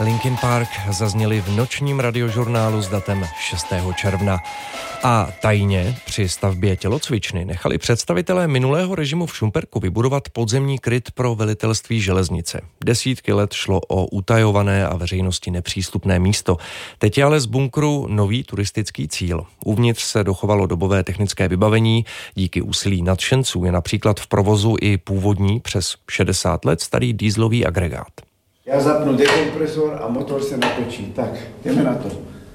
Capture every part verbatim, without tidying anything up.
Linkin Park zazněli v nočním radiožurnálu s datem šestého června. A tajně při stavbě tělocvičny nechali představitelé minulého režimu v Šumperku vybudovat podzemní kryt pro velitelství železnice. Desítky let šlo o utajované a veřejnosti nepřístupné místo. Teď je ale z bunkru nový turistický cíl. Uvnitř se dochovalo dobové technické vybavení. Díky úsilí nadšenců je například v provozu i původní přes šedesát let starý dieselový agregát. Já zapnu dekompresor a motor se natočí. Tak, jdeme na to.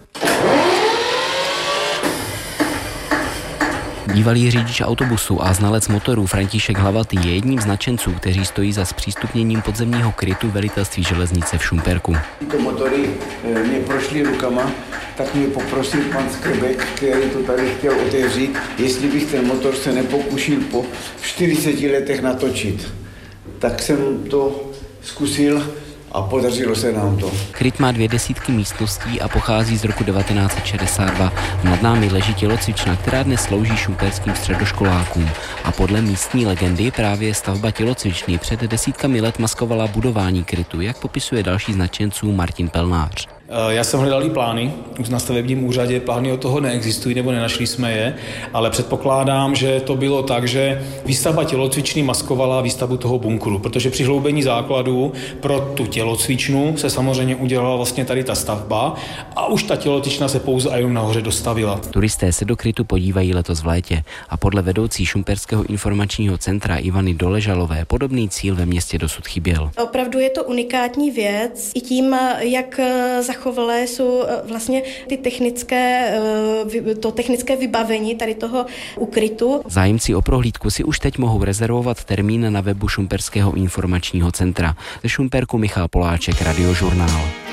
Bývalý řidič autobusu a znalec motorů František Hlavatý je jedním z nadšenců, kteří stojí za zpřístupněním podzemního krytu velitelství železnice v Šumperku. Tyto motory mě prošly rukama, tak mě poprosil pan Skrbek, který to tady chtěl otevřít, jestli bych ten motor se nepokušil po čtyřiceti letech natočit. Tak jsem to zkusil a podařilo se nám to. Kryt má dvě desítky místností a pochází z roku devatenáct set šedesát dva. Nad námi leží tělocvična, která dnes slouží šumperským středoškolákům. A podle místní legendy právě stavba tělocvičny před desítkami let maskovala budování krytu, jak popisuje další z nadšenců Martin Pelnář. Já jsem hledal i plány, už na stavebním úřadě plány od toho neexistují, nebo nenašli jsme je, ale předpokládám, že to bylo tak, že výstavba tělocvičny maskovala výstavbu toho bunkru, protože při hloubení základů pro tu tělocvičnu se samozřejmě udělala vlastně tady ta stavba a už ta tělocvična se pouze a jenom nahoře dostavila. Turisté se do krytu podívají letos v létě a podle vedoucí Šumperského informačního centra Ivany Doležalové podobný cíl ve městě dosud chyběl. Opravdu je to unikátní věc i tím, jak zachovalé jsou vlastně ty technické, to technické vybavení tady toho ukrytu. Zájemci o prohlídku si už teď mohou rezervovat termín na webu Šumperského informačního centra. Ze Šumperku Michal Poláček, Radiožurnál.